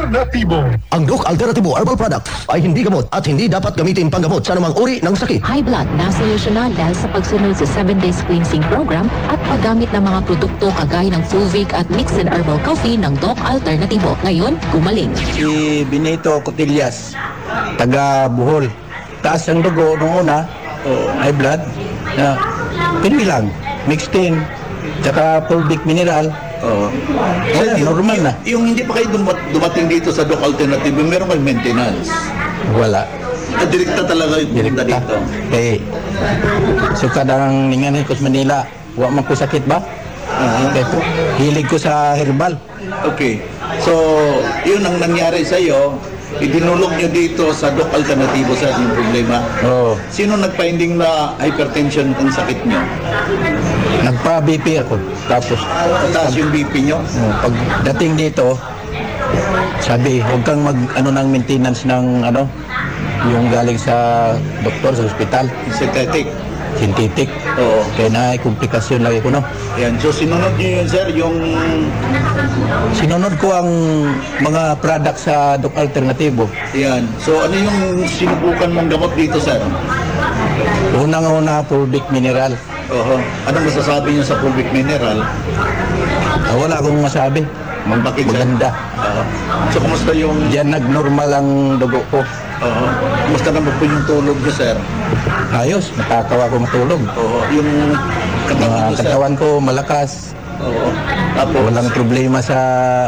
Alternatibo. Ang Doc Alternatibo Herbal Product ay hindi gamot at hindi dapat gamitin panggamot sa anumang uri ng sakit. High blood na solusyonan dahil sa pagsunod sa 7 days cleansing program at paggamit ng mga produkto kagaya ng Fulvic at Mix and Herbal Coffee ng Doc Alternatibo. Ngayon, gumaling. Si Benito Cotillas, taga Bohol. Taas ang dugo noong una, high blood, na pinoy lang, mixed in, tsaka fulvic mineral. Normal na. Yung hindi pa kayo dumating dito sa Doc Alternatibo, meron kayong maintenance. Wala. Direkta talaga yung punta dito. Eh, suka ng ningan ko sa Manila. Wa man ko sakit ba? Okay po. Hilig ko sa herbal. Okay. So, yun ang nangyari sa iyo. Idinulog nyo dito sa Doc Alternatibo sa yung problema. Oo. Sino nag-finding na hypertension ang sakit nyo? Nagpa-BP ako. Tapos, Mataas yung BP nyo? pagdating dito, sabi, huwag kang ng maintenance ng yung galing sa doktor sa ospital, Synthetic. synthetic. Oo. Kaya na komplikasyon lagi ko, no? Yan. So, sinunod nyo yun, sir, yung... Sinunod ko ang mga product sa Doc Alternatibo. Yan. So, ano yung sinubukan mong gamot dito, sir? Unang-una, fulvic mineral. Oo. Anong masasabi nyo sa fulvic mineral? Wala akong masabi. Bakit, sir? Maganda. Oo. So, kumusta yung... Diyan nag-normal ang dugo ko. Oo. Kumusta naman po yung tulog nyo, sir? Ayos, natakaw ako matulog. Oo. Yung katawan Mga nyo, sir? katawan ko malakas. Oo. Tapos? Walang problema sa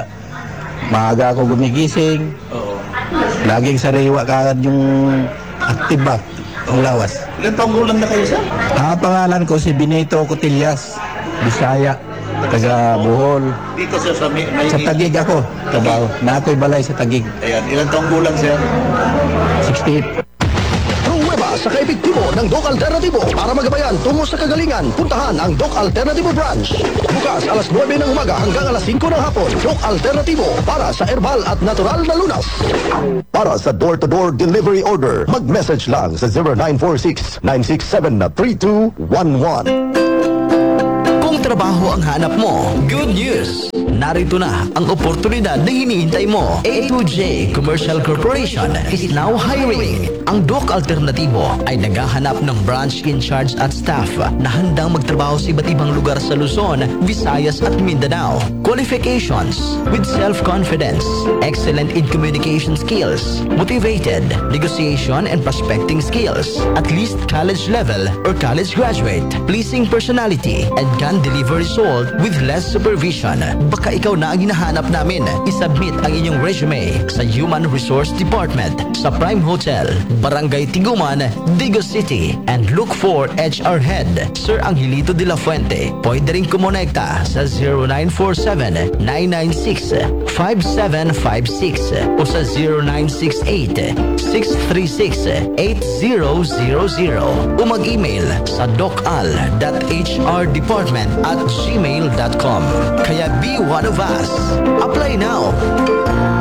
maaga ako gumigising. Oo. Laging sariwa kaagad yung active ba? Ang lawas. Ilan taong gulang na kayo, sir? Pangalan ko si Benito Cotillas, Bisaya, taga Bohol. Dito, sir, sa may... Sa Taguig ako, trabaho. Na ako'y balay sa Taguig. Ayan. Ilan taong gulang, sir? 68. Pruweba sa kaepektibo ng Doc Alternatibo para magabayan tungo sa kagalingan. Puntahan ang Doc Alternatibo Branch. Bukas alas 9 ng umaga hanggang alas 5 ng hapon. Doc Alternatibo para sa herbal at natural na lunas. Para sa door-to-door delivery order, mag-message lang sa 0946-967-3211. Kung trabaho ang hanap mo, good news! Narito na ang oportunidad na hinihintay mo. A2J Commercial Corporation is now hiring. Ang Doc Alternatibo ay naghahanap ng branch in charge at staff na handang magtrabaho sa iba't ibang lugar sa Luzon, Visayas at Mindanao. Qualifications: with self-confidence, excellent in communication skills, motivated, negotiation and prospecting skills, at least college level or college graduate, pleasing personality, and can deliver result with less supervision. Baka ikaw na ang hinahanap namin. Isubmit ang inyong resume sa Human Resource Department sa Prime Hotel, Barangay Tiguman, Digo City, and look for HR Head, Sir Angelito de la Fuente. Pwede rin kumonekta sa 0947-996-5756 o sa 0968-636-8000 o mag-email sa docal.hrdepartment@gmail.com. Kaya be one of us. Apply now.